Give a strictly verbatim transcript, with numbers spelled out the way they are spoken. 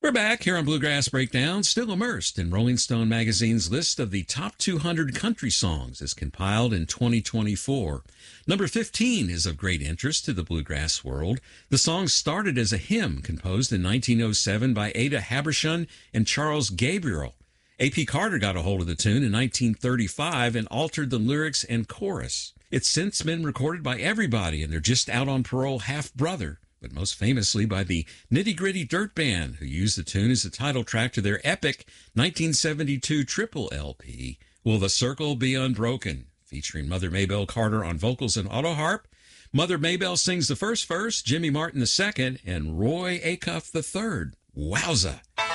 We're back here on Bluegrass Breakdown, still immersed in Rolling Stone magazine's list of the top two hundred country songs as compiled in twenty twenty-four. Number fifteen is of great interest to the bluegrass world. The song started as a hymn composed in nineteen oh seven by Ada Habershon and Charles Gabriel. A P Carter got a hold of the tune in nineteen thirty-five and altered the lyrics and chorus. It's since been recorded by everybody and they're just out on parole half-brother, but most famously by the Nitty Gritty Dirt Band, who used the tune as the title track to their epic nineteen seventy-two triple L P, Will the Circle Be Unbroken, featuring Mother Maybelle Carter on vocals and auto harp. Mother Maybelle sings the first verse, Jimmy Martin the second, and Roy Acuff the third. Wowza!